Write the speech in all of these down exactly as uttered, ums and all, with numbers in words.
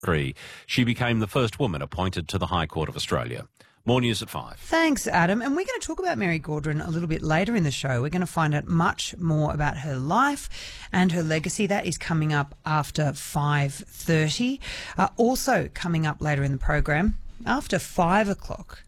Three, she became the first woman appointed to the High Court of Australia. More news at five. Thanks, Adam. And we're going to talk about Mary Gaudron a little bit later in the show. We're going to find out much more about her life and her legacy. That is coming up after five thirty. Uh, also coming up later in the program, after five o'clock,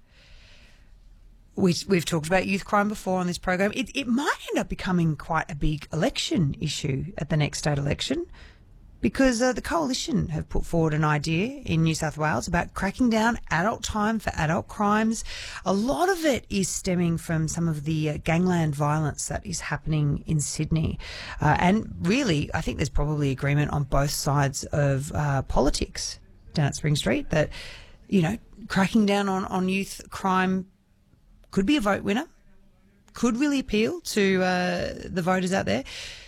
we, we've talked about youth crime before on this program. It, it might end up becoming quite a big election issue at the next state election, because uh, the Coalition have put forward an idea in New South Wales about cracking down adult time for adult crimes. A lot of it is stemming from some of the uh, gangland violence that is happening in Sydney. Uh, and really, I think there's probably agreement on both sides of uh, politics down at Spring Street that, you know, cracking down on, on youth crime could be a vote winner, could really appeal to uh, the voters out there.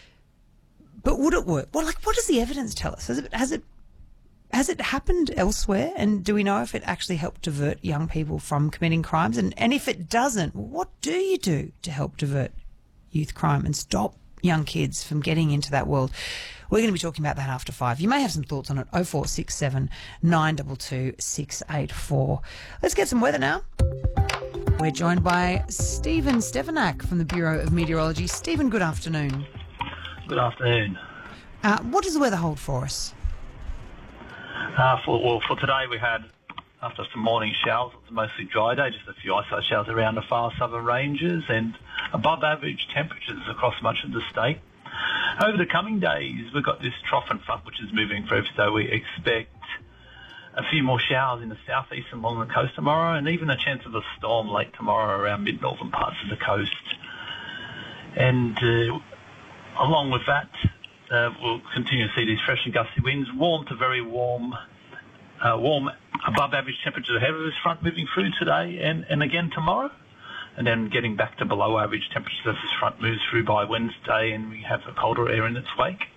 But would it work? Well, like, what does the evidence tell us? Has it, has it, has it happened elsewhere? And do we know if it actually helped divert young people from committing crimes? And, and if it doesn't, what do you do to help divert youth crime and stop young kids from getting into that world? We're going to be talking about that after five. You may have some thoughts on it. oh four six seven, nine two two, six eight four. Let's get some weather now. We're joined by Stephen Stefanak from the Bureau of Meteorology. Stephen, good afternoon. Good afternoon. Uh, what does the weather hold for us? Uh, for, well, for today we had, after some morning showers, it was a mostly dry day, just a few isolated showers around the far southern ranges and above average temperatures across much of the state. Over the coming days, we've got this trough and front which is moving through, so we expect a few more showers in the southeast and along the coast tomorrow, and even a chance of a storm late tomorrow around mid-northern parts of the coast. And uh, along with that, uh, we'll continue to see these fresh and gusty winds, warm to very warm, uh, warm above average temperatures ahead of this front moving through today and, and again tomorrow, and then getting back to below average temperatures as this front moves through by Wednesday and we have the colder air in its wake.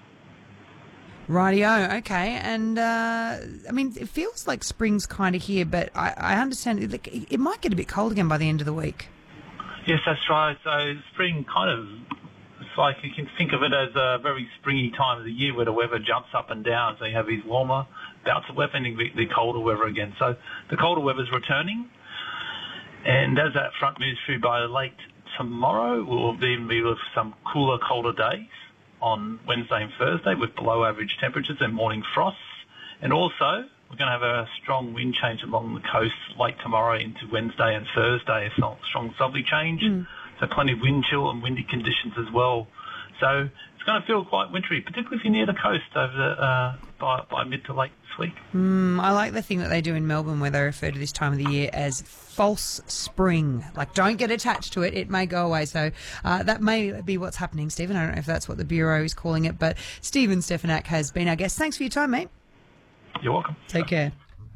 Rightio, okay. And, uh, I mean, it feels like spring's kind of here, but I, I understand it, it might get a bit cold again by the end of the week. Yes, that's right. So spring kind of, it's like you can think of it as a very springy time of the year where the weather jumps up and down. So you have these warmer bouts of weather and the, the colder weather again. So the colder weather's returning. And as that front moves through by late tomorrow, we'll even be with some cooler, colder days on Wednesday and Thursday with below average temperatures and morning frosts. And also, we're going to have a strong wind change along the coast late tomorrow into Wednesday and Thursday, a strong southerly change. Mm. So plenty of wind chill and windy conditions as well. So it's going to feel quite wintry, particularly if you're near the coast over the, uh, by, by mid to late this week. Mm, I like the thing that they do in Melbourne where they refer to this time of the year as false spring. Like, don't get attached to it. It may go away. So uh, that may be what's happening, Stephen. I don't know if that's what the Bureau is calling it, but Stephen Stefanak has been our guest. Thanks for your time, mate. You're welcome. Take care.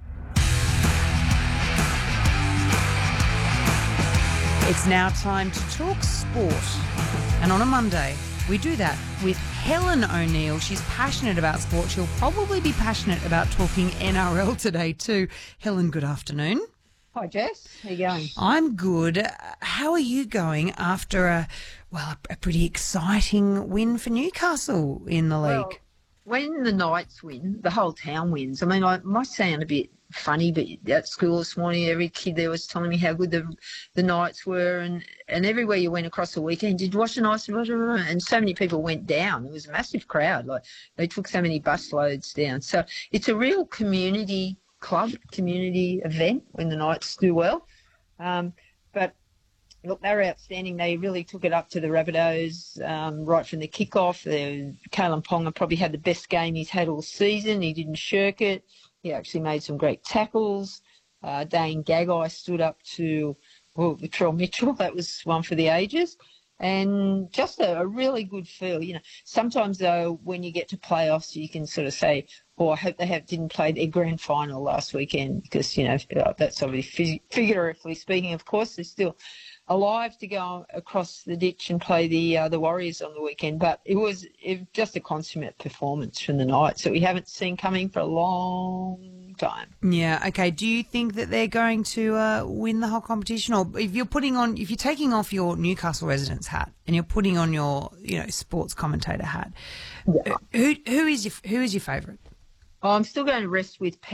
It's now time to talk sport. And on a Monday, we do that with Helen O'Neill. She's passionate about sport. She'll probably be passionate about talking N R L today too. Helen, good afternoon. Hi, Jess. How are you going? I'm good. How are you going after a, well, a pretty exciting win for Newcastle in the league? Well, when the Knights win, the whole town wins. I mean, I might sound a bit funny, but at school this morning, every kid there was telling me how good the the Knights were, and, and everywhere you went across the weekend, did you watch the Knights? And so many people went down. It was a massive crowd. Like, they took so many bus loads down. So it's a real community club, community event when the Knights do well. Um, but look, they were outstanding. They really took it up to the Rabbitohs um, right from the kickoff. Kalen Ponga probably had the best game he's had all season. He didn't shirk it. He actually made some great tackles. Uh, Dane Gagai stood up to well, Latrell Mitchell. That was one for the ages. And just a, a really good feel. You know, sometimes, though, when you get to playoffs, you can sort of say, oh, I hope they have, didn't play their grand final last weekend because, you know, that's obviously figuratively speaking. Of course, they're still alive to go across the ditch and play the uh, the Warriors on the weekend. But it was, it was just a consummate performance from the Knights that we haven't seen coming for a long time. Yeah, okay. Do you think that they're going to uh, win the whole competition? Or if you're putting on, if you're taking off your Newcastle residents hat and you're putting on your, you know, sports commentator hat, yeah. who who is your who is your favourite? Oh, I'm still going to rest with